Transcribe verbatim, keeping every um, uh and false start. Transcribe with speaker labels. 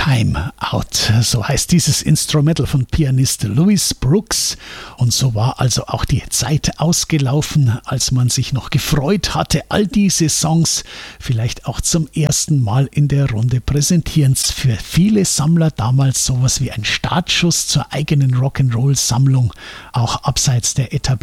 Speaker 1: Time Out. So heißt dieses Instrumental von Pianist Louis Brooks. Und so war also auch die Zeit ausgelaufen, als man sich noch gefreut hatte, all diese Songs vielleicht auch zum ersten Mal in der Runde präsentieren. Für viele Sammler damals sowas wie ein Startschuss zur eigenen Rock'n'Roll-Sammlung, auch abseits der etablierten